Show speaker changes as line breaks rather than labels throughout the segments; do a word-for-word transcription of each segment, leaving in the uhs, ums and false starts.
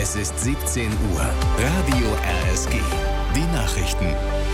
Es ist siebzehn Uhr. Radio R S G. Die Nachrichten.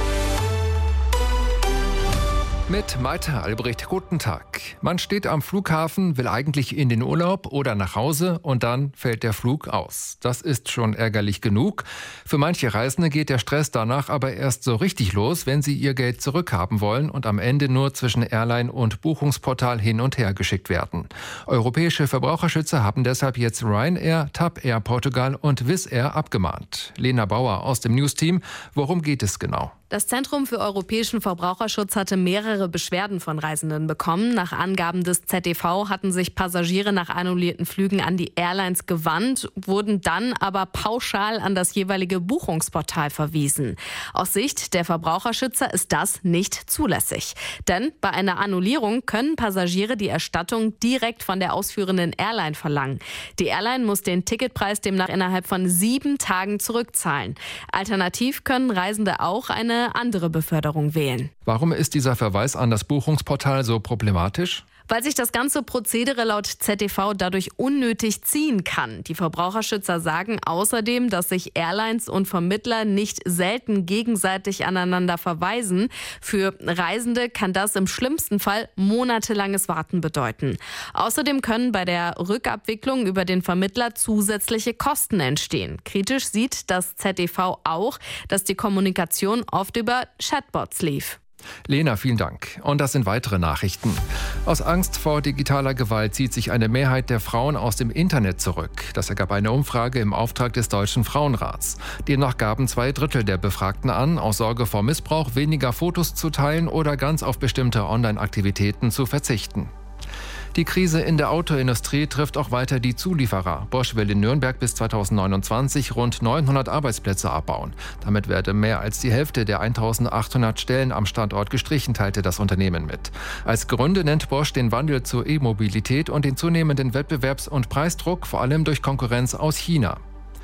Mit Malte Albrecht, guten Tag. Man steht am Flughafen, will eigentlich in den Urlaub oder nach Hause und dann fällt der Flug aus. Das ist schon ärgerlich genug. Für manche Reisende geht der Stress danach aber erst so richtig los, wenn sie ihr Geld zurückhaben wollen und am Ende nur zwischen Airline und Buchungsportal hin und her geschickt werden. Europäische Verbraucherschützer haben deshalb jetzt Ryanair, TAP Air Portugal und Wizz Air abgemahnt. Lena Bauer aus dem News-Team, worum geht es genau?
Das Zentrum für europäischen Verbraucherschutz hatte mehrere Beschwerden von Reisenden bekommen. Nach Angaben des Z D V hatten sich Passagiere nach annullierten Flügen an die Airlines gewandt, wurden dann aber pauschal an das jeweilige Buchungsportal verwiesen. Aus Sicht der Verbraucherschützer ist das nicht zulässig. Denn bei einer Annullierung können Passagiere die Erstattung direkt von der ausführenden Airline verlangen. Die Airline muss den Ticketpreis demnach innerhalb von sieben Tagen zurückzahlen. Alternativ können Reisende auch eine andere Beförderung wählen.
Warum ist dieser Verweis an das Buchungsportal so problematisch?
Weil sich das ganze Prozedere laut Z D V dadurch unnötig ziehen kann. Die Verbraucherschützer sagen außerdem, dass sich Airlines und Vermittler nicht selten gegenseitig aneinander verweisen. Für Reisende kann das im schlimmsten Fall monatelanges Warten bedeuten. Außerdem können bei der Rückabwicklung über den Vermittler zusätzliche Kosten entstehen. Kritisch sieht das Z D V auch, dass die Kommunikation oft über Chatbots lief.
Lena, vielen Dank. Und das sind weitere Nachrichten. Aus Angst vor digitaler Gewalt zieht sich eine Mehrheit der Frauen aus dem Internet zurück. Das ergab eine Umfrage im Auftrag des Deutschen Frauenrats. Demnach gaben zwei Drittel der Befragten an, aus Sorge vor Missbrauch weniger Fotos zu teilen oder ganz auf bestimmte Online-Aktivitäten zu verzichten. Die Krise in der Autoindustrie trifft auch weiter die Zulieferer. Bosch will in Nürnberg bis zweitausendneunundzwanzig rund neunhundert Arbeitsplätze abbauen. Damit werde mehr als die Hälfte der eintausendachthundert Stellen am Standort gestrichen, teilte das Unternehmen mit. Als Gründe nennt Bosch den Wandel zur E-Mobilität und den zunehmenden Wettbewerbs- und Preisdruck, vor allem durch Konkurrenz aus China.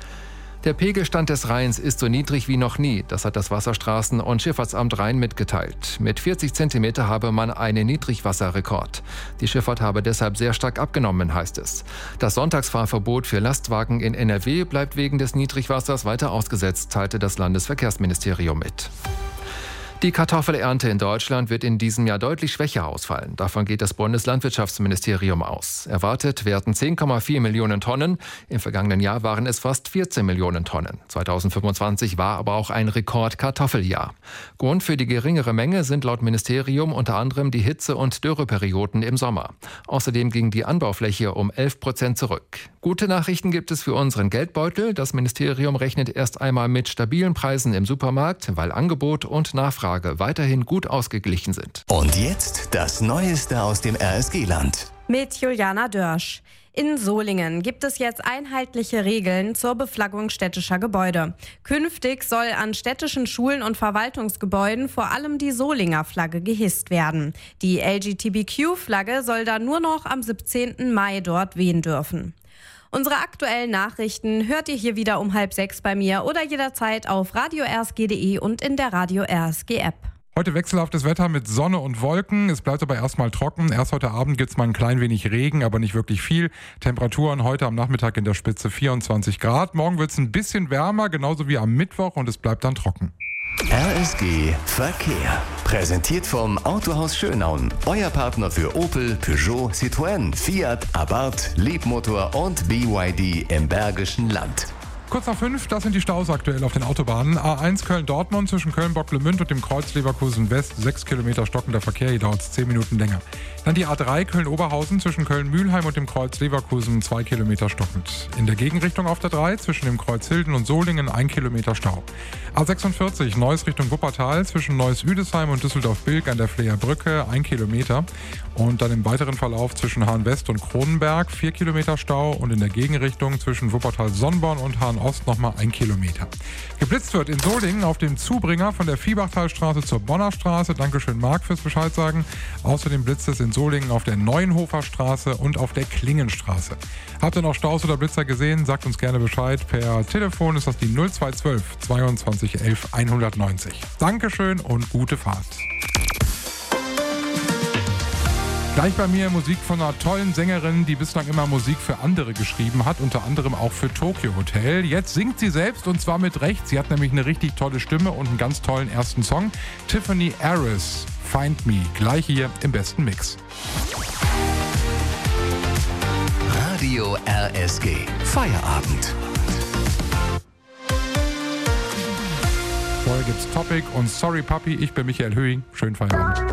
Der Pegelstand des Rheins ist so niedrig wie noch nie. Das hat das Wasserstraßen- und Schifffahrtsamt Rhein mitgeteilt. Mit vierzig Zentimeter habe man einen Niedrigwasserrekord. Die Schifffahrt habe deshalb sehr stark abgenommen, heißt es. Das Sonntagsfahrverbot für Lastwagen in N R W bleibt wegen des Niedrigwassers weiter ausgesetzt, teilte das Landesverkehrsministerium mit. Die Kartoffelernte in Deutschland wird in diesem Jahr deutlich schwächer ausfallen. Davon geht das Bundeslandwirtschaftsministerium aus. Erwartet werden zehn Komma vier Millionen Tonnen. Im vergangenen Jahr waren es fast vierzehn Millionen Tonnen. zweitausendfünfundzwanzig war aber auch ein Rekord-Kartoffeljahr. Grund für die geringere Menge sind laut Ministerium unter anderem die Hitze- und Dürreperioden im Sommer. Außerdem ging die Anbaufläche um elf Prozent zurück. Gute Nachrichten gibt es für unseren Geldbeutel. Das Ministerium rechnet erst einmal mit stabilen Preisen im Supermarkt, weil Angebot und Nachfrage weiterhin gut ausgeglichen sind.
Und jetzt das Neueste aus dem R S G-Land.
Mit Juliana Dörsch. In Solingen gibt es jetzt einheitliche Regeln zur Beflaggung städtischer Gebäude. Künftig soll an städtischen Schulen und Verwaltungsgebäuden vor allem die Solinger Flagge gehisst werden. Die L G B T Q-Flagge soll dann nur noch am siebzehnten Mai dort wehen dürfen. Unsere aktuellen Nachrichten hört ihr hier wieder um halb sechs bei mir oder jederzeit auf radio r s g punkt d e und in der Radio R S G App.
Heute wechselhaftes Wetter mit Sonne und Wolken. Es bleibt aber erstmal trocken. Erst heute Abend gibt es mal ein klein wenig Regen, aber nicht wirklich viel. Temperaturen heute am Nachmittag in der Spitze vierundzwanzig Grad. Morgen wird es ein bisschen wärmer, genauso wie am Mittwoch, und es bleibt dann trocken.
R S G Verkehr. Präsentiert vom Autohaus Schönauen. Euer Partner für Opel, Peugeot, Citroën, Fiat, Abarth, Leapmotor und B Y D im Bergischen Land.
Kurz nach fünf, das sind die Staus aktuell auf den Autobahnen. A eins Köln-Dortmund zwischen Köln-Bocklemünd und dem Kreuz Leverkusen-West. sechs Kilometer stockender Verkehr, hier dauert es zehn Minuten länger. Dann die A drei Köln-Oberhausen zwischen Köln-Mühlheim und dem Kreuz Leverkusen, zwei Kilometer stockend. In der Gegenrichtung auf der drei zwischen dem Kreuz Hilden und Solingen, ein Kilometer Stau. A sechsundvierzig Neuss Richtung Wuppertal zwischen Neuss-Üdesheim und Düsseldorf-Bilk an der Fleer Brücke, ein Kilometer. Und dann im weiteren Verlauf zwischen Hahn-West und Kronenberg, vier Kilometer Stau. Und in der Gegenrichtung zwischen Wuppertal-Sonnborn und Hahn-Ost nochmal ein Kilometer. Geblitzt wird in Solingen auf dem Zubringer von der Viehbachtalstraße zur Bonner Straße. Dankeschön, Marc, fürs Bescheid sagen. Außerdem blitzt es in Solingen auf der Neuenhofer Straße und auf der Klingenstraße. Habt ihr noch Staus oder Blitzer gesehen? Sagt uns gerne Bescheid. Per Telefon ist das die null zwei zwölf zweiundzwanzig elf hundertneunzig. Dankeschön und gute Fahrt. Gleich bei mir Musik von einer tollen Sängerin, die bislang immer Musik für andere geschrieben hat, unter anderem auch für Tokyo Hotel. Jetzt singt sie selbst und zwar mit Recht. Sie hat nämlich eine richtig tolle Stimme und einen ganz tollen ersten Song. Tiffany Harris, Find Me, gleich hier im besten Mix.
Radio R S G. Feierabend.
Vorher gibt's Topic und Sorry Puppy. Ich bin Michael Höhing. Schönen Feierabend.